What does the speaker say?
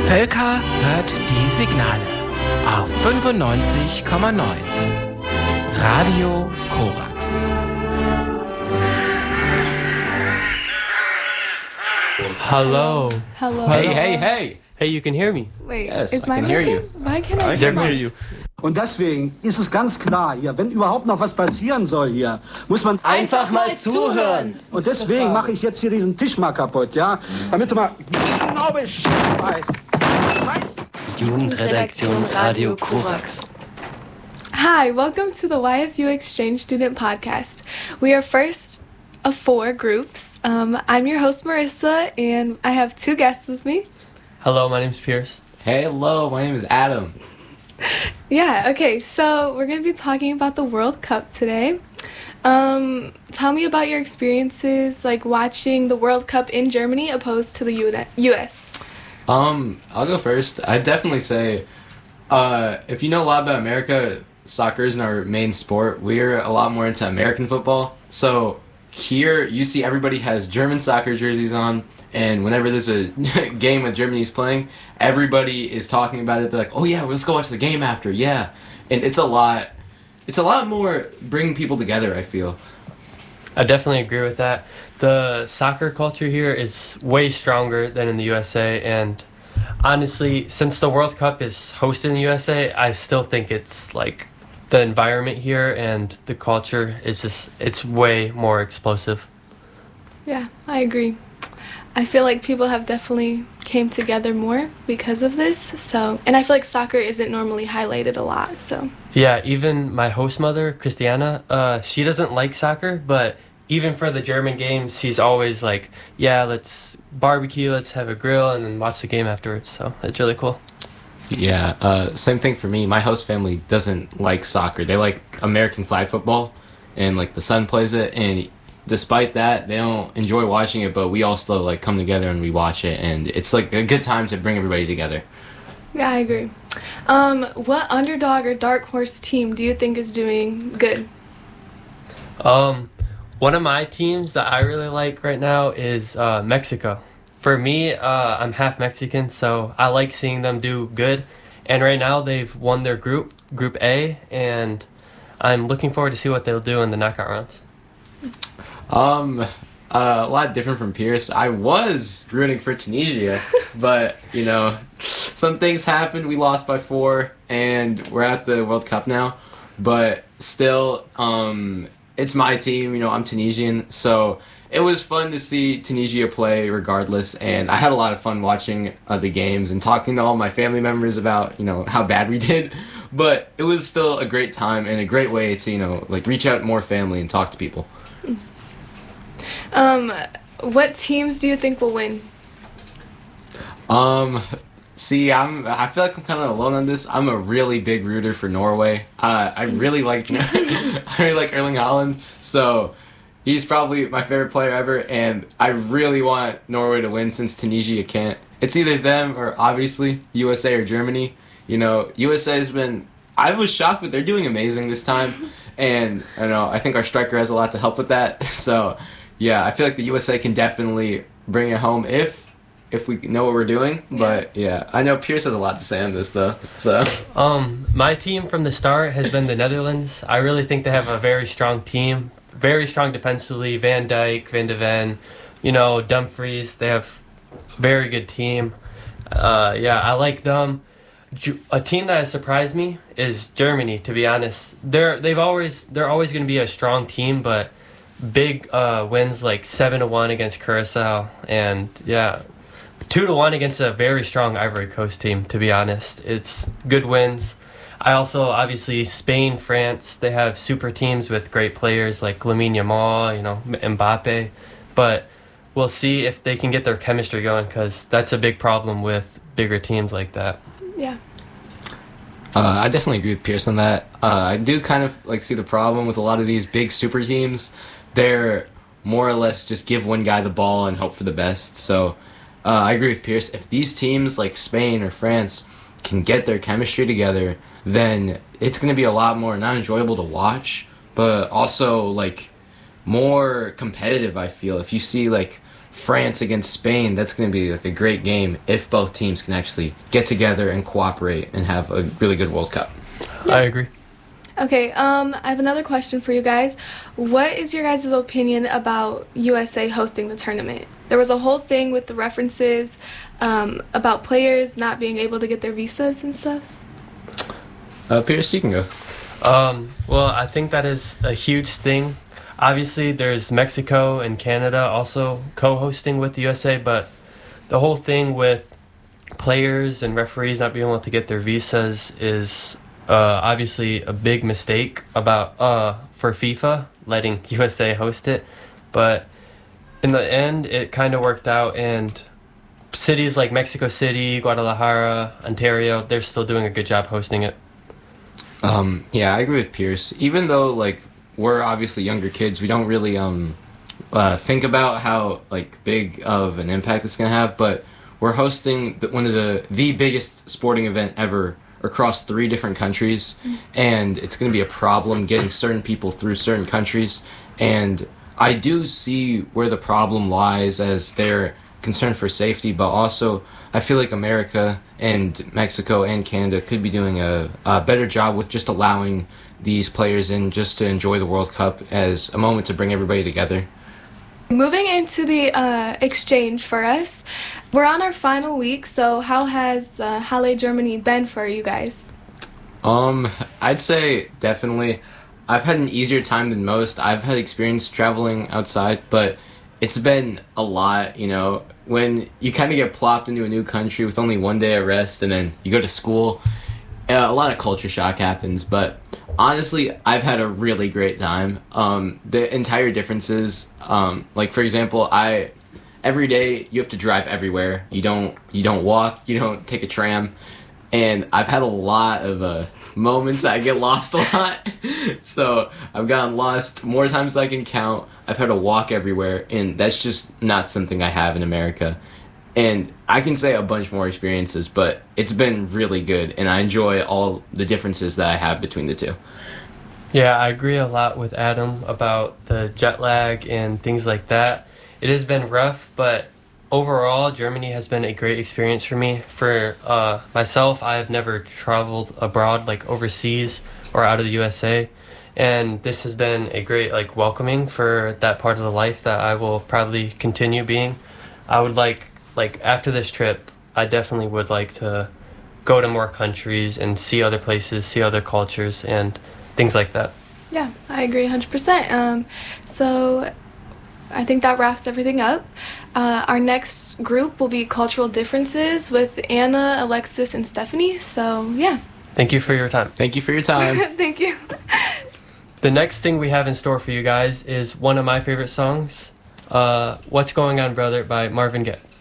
Völker hört die Signale auf 95,9. Radio Korax. Hello. Hello. Hey, you can hear me. Wait, Yes, is I mine can hear working? you. Why can't I I can hear you. Und deswegen ist es ganz klar hier, wenn überhaupt noch was passieren soll hier, muss man Einfach mal zuhören. Und deswegen mache ich jetzt hier diesen Tisch mal kaputt, ja? Damit du mal genau Bescheid weißt. Jugendredaktion Radio Korax. Hi, welcome to the YFU Exchange Student Podcast. We are first of 4 groups. I'm your host, Marissa, and I have 2 guests with me. Hello, my name's Pierce. Hello, my name is Adam. Yeah, okay, so we're going to be talking about the World Cup today. Tell me about your experiences, like watching the World Cup in Germany opposed to the U.S. I'll go first. I'd definitely say, if you know a lot about America, soccer isn't our main sport. We're a lot more into American football. So here, you see everybody has German soccer jerseys on, and whenever there's a game with Germany's playing, everybody is talking about it. They're like, oh yeah, let's go watch the game after, yeah. And it's a lot more bringing people together, I feel. I definitely agree with that. The soccer culture here is way stronger than in the USA, and honestly, since the World Cup is hosted in the USA, I still think it's like the environment here and the culture is just, it's way more explosive. Yeah, I agree. I feel like people have definitely came together more because of this. So, and I feel like soccer isn't normally highlighted a lot. So, Yeah, even my host mother, Christiana, she doesn't like soccer, but even for the German games, she's always like, yeah, let's barbecue, let's have a grill, and then watch the game afterwards. So it's really cool. Yeah, same thing for me. My host family doesn't like soccer. They like American flag football, and like the son plays it, and despite that, they don't enjoy watching it, but we all still like come together and we watch it, and it's like a good time to bring everybody together. yeah, I agree. What underdog or dark horse team do you think is doing good? One of my teams that I really like right now is Mexico. For me, I'm half Mexican, so I like seeing them do good. And right now, they've won their Group A, and I'm looking forward to see what they'll do in the knockout rounds. A lot different from Pierce. I was rooting for Tunisia, but, you know, some things happened. We lost by 4, and we're at the World Cup now. But still, it's my team. You know, I'm Tunisian, so it was fun to see Tunisia play regardless, and I had a lot of fun watching the games and talking to all my family members about, you know, how bad we did. But it was still a great time and a great way to, you know, like reach out more family and talk to people. What teams do you think will win? See, I feel like I'm kind of alone on this. I'm a really big rooter for Norway. I really like Erling Haaland, so he's probably my favorite player ever, and I really want Norway to win since Tunisia can't. It's either them or obviously USA or Germany. You know, USA has been. I was shocked, but they're doing amazing this time, and I think our striker has a lot to help with that. So, yeah, I feel like the USA can definitely bring it home if we know what we're doing. But yeah, I know Pierce has a lot to say on this though. So My team from the start has been the Netherlands. I really think they have a very strong team, very strong defensively. Van Dijk, Van de Ven, Dumfries. They have a very good team. Yeah, I like them. A team that has surprised me is Germany. To be honest, they're always going to be a strong team, but big wins like 7-1 against Curacao, and 2-1 against a very strong Ivory Coast team. To be honest, it's good wins. I also obviously Spain, France. They have super teams with great players like Lamine Yamal, Mbappe, but we'll see if they can get their chemistry going, because that's a big problem with bigger teams like that. Yeah. I definitely agree with Pierce on that. I do kind of see the problem with a lot of these big super teams. They're more or less just give one guy the ball and hope for the best. So I agree with Pierce. If these teams like Spain or France can get their chemistry together, then it's going to be a lot more not enjoyable to watch, but also more competitive, I feel. If you see France against Spain, that's going to be like a great game if both teams can actually get together and cooperate and have a really good World Cup. I agree. Okay, I have another question for you guys. What is your guys' opinion about USA hosting the tournament? There was a whole thing with the references about players not being able to get their visas and stuff. Pierce, you can go. Well, I think that is a huge thing. Obviously, there's Mexico and Canada also co-hosting with the USA, but the whole thing with players and referees not being able to get their visas is obviously a big mistake for FIFA letting USA host it. But in the end, it kind of worked out, and cities like Mexico City, Guadalajara, Ontario, they're still doing a good job hosting it. Yeah, I agree with Pierce. Even though, like, we're obviously younger kids, we don't really think about how, like, big of an impact it's going to have, but we're hosting one of the biggest sporting event ever across 3 different countries, and it's going to be a problem getting certain people through certain countries, and I do see where the problem lies as they're concerned for safety, but also I feel like America and Mexico and Canada could be doing a better job with just allowing these players in just to enjoy the World Cup as a moment to bring everybody together. Moving into the exchange for us, we're on our final week, so how has Halle Germany been for you guys? I'd say definitely. I've had an easier time than most. I've had experience traveling outside, but it's been a lot, you know. When you kind of get plopped into a new country with only 1 day of rest and then you go to school, a lot of culture shock happens, but honestly, I've had a really great time. The entire differences, like for example, every day you have to drive everywhere. You don't walk, you don't take a tram, and I've had a lot of moments I get lost a lot. So I've gotten lost more times than I can count. I've had to walk everywhere, and that's just not something I have in America. And I can say a bunch more experiences, but it's been really good, and I enjoy all the differences that I have between the two. Yeah, I agree a lot with Adam about the jet lag and things like that. It has been rough, but overall, Germany has been a great experience for me. For myself, I have never traveled abroad, like overseas or out of the USA, and this has been a great welcoming for that part of the life that I will probably continue being. I would like after this trip, I definitely would like to go to more countries and see other places, see other cultures, and things like that. Yeah, I agree 100%. So I think that wraps everything up. Our next group will be Cultural Differences with Anna, Alexis, and Stephanie. So, yeah. Thank you for your time. Thank you for your time. Thank you. The next thing we have in store for you guys is one of my favorite songs, What's Going On Brother by Marvin Gaye.